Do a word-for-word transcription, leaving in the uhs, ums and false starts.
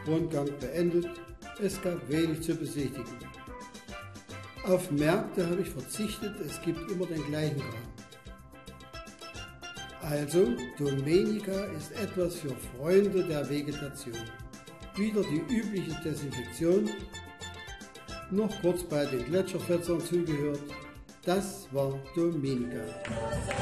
Rundgang beendet, es gab wenig zu besichtigen. Auf Märkte habe ich verzichtet, es gibt immer den gleichen Kram. Also, Domenica ist etwas für Freunde der Vegetation. Wieder die übliche Desinfektion, noch kurz bei den Gletscherfetzern zugehört. Das war Domenica.